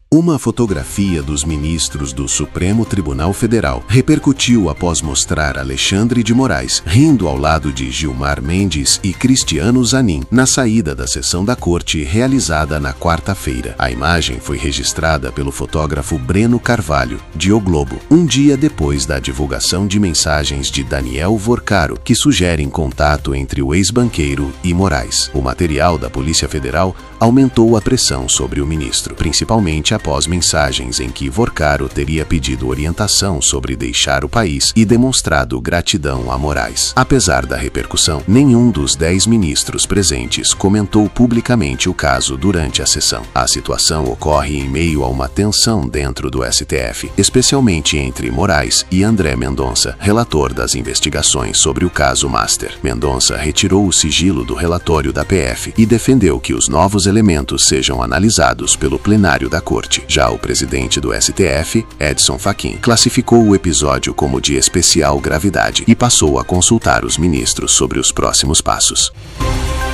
Uma fotografia dos ministros do Supremo Tribunal Federal repercutiu após mostrar Alexandre de Moraes rindo ao lado de Gilmar Mendes e Cristiano Zanin na saída da sessão da corte realizada na quarta-feira. A imagem foi registrada pelo fotógrafo Breno Carvalho, de O Globo, um dia depois da divulgação de mensagens de Daniel Vorcaro, que sugerem contato entre o ex-banqueiro e Moraes. O material da Polícia Federal aumentou a pressão sobre o ministro, principalmente após mensagens em que Vorcaro teria pedido orientação sobre deixar o país e demonstrado gratidão a Moraes. Apesar da repercussão, nenhum dos 10 ministros presentes comentou publicamente o caso durante a sessão. A situação ocorre em meio a uma tensão dentro do STF, especialmente entre Moraes e André Mendonça, relator das investigações sobre o caso Master. Mendonça retirou o sigilo do relatório da PF e defendeu que os novos elementos sejam analisados pelo plenário da corte. Já o presidente do STF, Edson Fachin, classificou o episódio como de especial gravidade e passou a consultar os ministros sobre os próximos passos.